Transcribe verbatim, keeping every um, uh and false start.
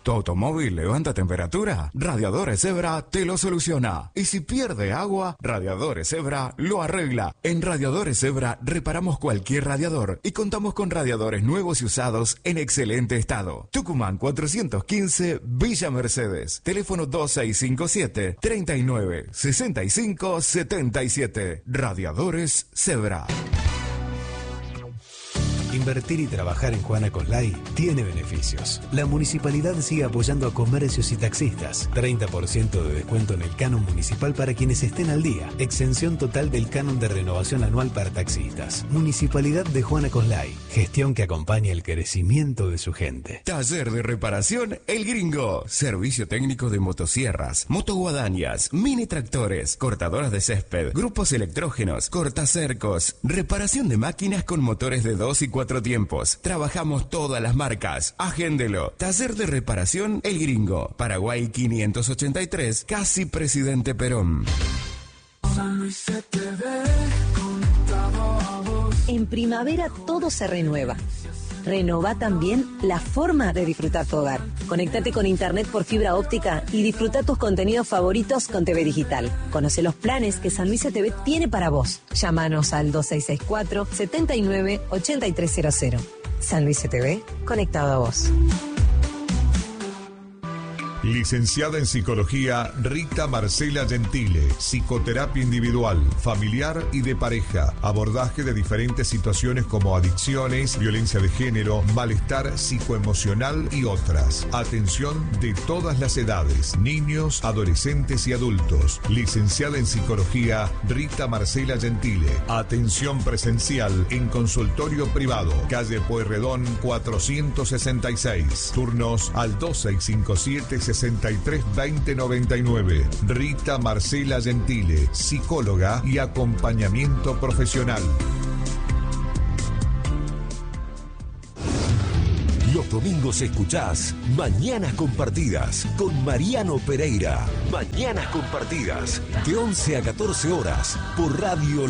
¿Tu automóvil levanta temperatura? Radiadores Zebra te lo soluciona. Y si pierde agua, Radiadores Zebra lo arregla. En Radiadores Zebra reparamos cualquier radiador y contamos con radiadores nuevos y usados en excelente estado. Tucumán cuatrocientos quince, Villa Mercedes. Teléfono dos seis cinco siete, treinta y nueve, sesenta y cinco, setenta y siete. Radiadores Zebra. Invertir y trabajar en Juana Coslay tiene beneficios. La municipalidad sigue apoyando a comercios y taxistas. treinta por ciento de descuento en el canon municipal para quienes estén al día. Exención total del canon de renovación anual para taxistas. Municipalidad de Juana Coslay. Gestión que acompaña el crecimiento de su gente. Taller de reparación El Gringo. Servicio técnico de motosierras, motoguadañas, mini tractores, cortadoras de césped, grupos electrógenos, cortacercos, reparación de máquinas con motores de dos y cuatro tiempos. Trabajamos todas las marcas. Agéndelo. Taller de reparación El Gringo. Paraguay quinientos ochenta y tres, casi Presidente Perón. En primavera todo se renueva. Renova también la forma de disfrutar tu hogar. Conéctate con internet por fibra óptica y disfruta tus contenidos favoritos con T V Digital. Conoce los planes que San Luis C T V tiene para vos. Llámanos al dos seis seis cuatro, siete nueve, ocho tres cero cero. San Luis C T V, conectado a vos. Licenciada en Psicología, Rita Marcela Gentile. Psicoterapia individual, familiar y de pareja. Abordaje de diferentes situaciones como adicciones, violencia de género, malestar psicoemocional y otras. Atención de todas las edades, niños, adolescentes y adultos. Licenciada en Psicología, Rita Marcela Gentile. Atención presencial en consultorio privado. Calle Pueyrredón cuatrocientos sesenta y seis. Turnos al dos seis cinco siete, sesenta y tres, veinte noventa y nueve. Rita Marcela Gentile, psicóloga y acompañamiento profesional. Los domingos escuchás Mañanas Compartidas con Mariano Pereira. Mañanas Compartidas de once a catorce horas por Radio